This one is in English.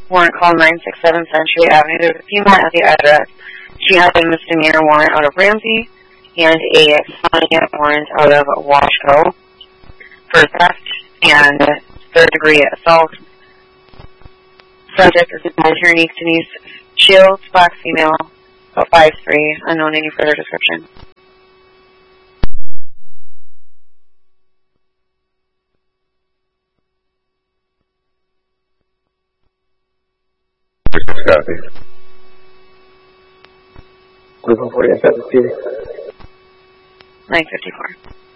warrant call 967 Century Avenue. There's a female at the address. She has a misdemeanor warrant out of Ramsey and a felony warrant out of Washco for theft and third-degree assault. Subject is attorney Denise Shields, black female, about 5'3", unknown any further description. Copy. We're going for you, 954.